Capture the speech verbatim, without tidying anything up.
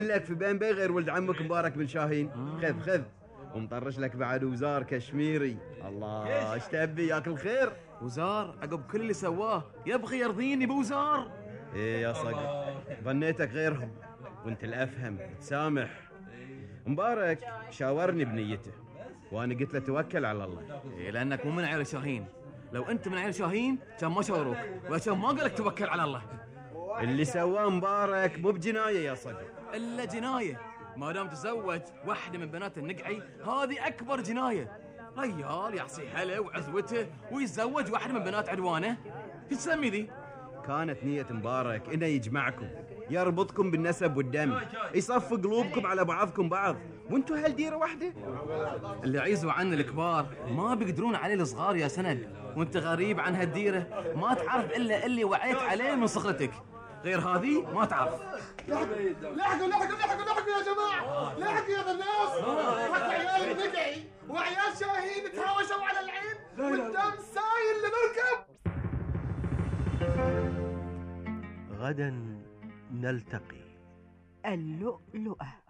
لك في بين بي غير ولد عمك مبارك بن شاهين. خذ خذ ومطرش لك بعد وزار كشميري. الله ايش تبي ياكل خير؟ وزار عقب كل اللي سواه يبغي يرضيني بوزار؟ ايه يا صقر، ظنيتك غيرهم وانت الافهم تسامح. مبارك شاورني بنيته وانا قلت له توكل على الله. إيه لانك مو من عيل شاهين. لو انت من عيل شاهين كان ما شاوروك وكان ما قالك توكل على الله. اللي سواه مبارك مو بجنايه يا صقر. الا جنايه ما دام تزوج واحده من بنات النقعي، هذه اكبر جنايه. ريال يعصي حلا وعزوته ويتزوج واحده من بنات عدوانه، ايش تسمي ذي؟ كانت نية مبارك انه يجمعكم، يربطكم بالنسب والدم، يصف قلوبكم على بعضكم بعض، وانتوا هالديره واحده. اللي عيزوا عن الكبار ما بيقدرون عليه الصغار يا سند، وانت غريب عن هالديره ما تعرف الا اللي وعيت عليه من صغرتك، غير هذه ما تعرف. لحقوا لحقوا لحقوا لحقوا لحقوا يا جماعه، لحقوا يا ذا الناس. حتى عيال النقعي وعيال شاهين تهاوشوا على العين والدم سايل لنركب. غدا نلتقي. اللؤلؤة.